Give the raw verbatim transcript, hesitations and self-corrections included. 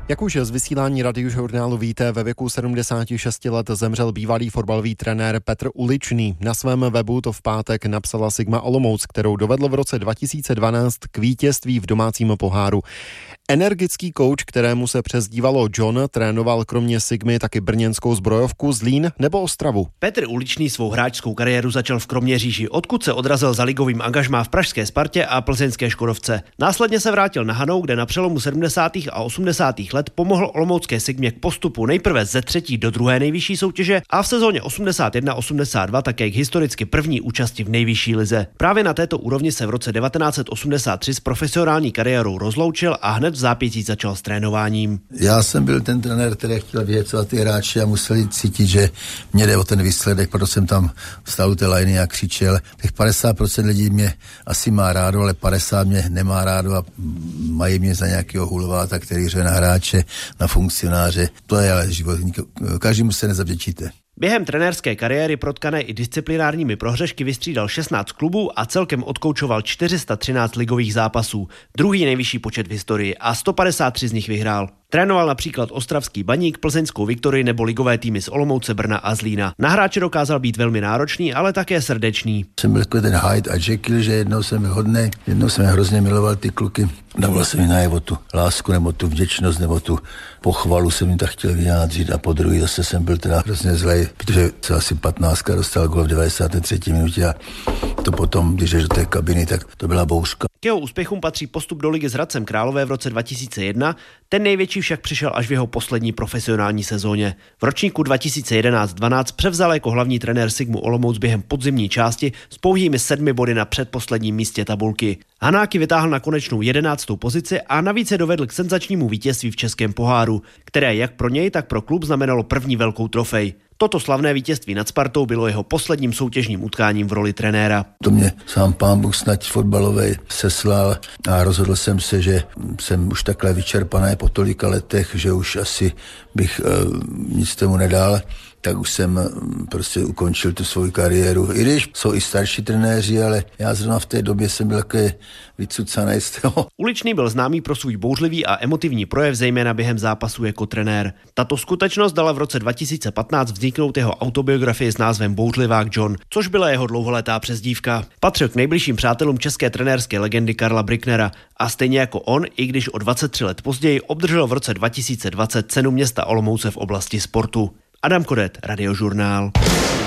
Jak už z vysílání Radiožurnálu víte, ve věku sedmdesáti šesti let zemřel bývalý fotbalový trenér Petr Uličný. Na svém webu to v pátek napsala Sigma Olomouc, kterou dovedl v roce dva tisíce dvanáct k vítězství v domácím poháru. Energický kouč, kterému se přezdívalo John, trénoval kromě Sigmy taky brněnskou Zbrojovku, Zlín nebo Ostravu. Petr Uličný svou hráčskou kariéru začal v Kroměříži, odkud se odrazil za ligovým angažmá v pražské Spartě a plzeňské Škodovce. Následně se vrátil na Hanou, kde na přelomu sedmdesátých a osmdesátých let pomohl olomoucké Sigmě k postupu nejprve ze třetí do druhé nejvyšší soutěže a v sezóně osmdesát jedna osmdesát dva také k historicky první účasti v nejvyšší lize. Právě na této úrovni se v roce devatenáct set osmdesát tři s profesionální kariérou rozloučil a hned v zápětí začal s trénováním. Já jsem byl ten trenér, který chtěl vyhecovat ty hráči a museli cítit, že mě jde o ten výsledek, proto jsem tam vstal u té lajny a křičel. Těch padesát procent lidí mě asi má rádo, ale padesát mě nemá rádo a mají mě za nějakého hulváta, který řve na hráče, na funkcionáře. To je ale život. Každému se nezavděčíte. Během trenérské kariéry protkané i disciplinárními prohřešky vystřídal šestnáct klubů a celkem odkoučoval čtyři sta třináct ligových zápasů, druhý nejvyšší počet v historii, a sto padesát tři z nich vyhrál. Trénoval například ostravský Baník, plzeňskou Viktorii nebo ligové týmy z Olomouce, Brna a Zlína. Na hráče dokázal být velmi náročný, ale také srdečný. Jsem byl jako ten Hyde a Jekyll, že jednou jsem byl hodnej, jednou jsem hrozně miloval ty kluky. Dával jsem mi najevo tu lásku nebo tu vděčnost nebo tu pochvalu jsem jim tak chtěl vyjádřit a po druhý zase jsem byl teda hrozně zlej, protože se asi patnáctka dostal gól v devadesáté třetí minutě a to potom, když jdeš do té kabiny, tak to byla bouřka. K jeho úspěchům patří postup do ligy s Hradcem Králové v roce dva tisíce jedna, ten největší však přišel až v jeho poslední profesionální sezóně. V ročníku dva tisíce jedenáct dvanáct převzal jako hlavní trenér Sigmu Olomouc během podzimní části s pouhými sedmi body na předposledním místě tabulky. Hanáky vytáhl na konečnou jedenáctou pozici a navíc je dovedl k senzačnímu vítězství v českém poháru, které jak pro něj, tak pro klub znamenalo první velkou trofej. Toto slavné vítězství nad Spartou bylo jeho posledním soutěžním utkáním v roli trenéra. To mě sám pán Bůh snad fotbalovej seslal a rozhodl jsem se, že jsem už takhle vyčerpaný po tolika letech, že už asi bych uh, nic tomu nedal. Tak už jsem prostě ukončil tu svou kariéru. I když jsou i starší trenéři, ale já zrovna v té době jsem byl takový vycucaný z toho. Uličný byl známý pro svůj bouřlivý a emotivní projev, zejména během zápasu jako trenér. Tato skutečnost dala v roce dva tisíce patnáct vzniknout jeho autobiografii s názvem Bouřlivák John, což byla jeho dlouholetá přezdívka. Patřil k nejbližším přátelům české trenérské legendy Karla Brücknera a stejně jako on, i když o dvacet tři let později, obdržel v roce dva tisíce dvacet cenu města Olomouce v oblasti sportu. Adam Kodet, Radiožurnál.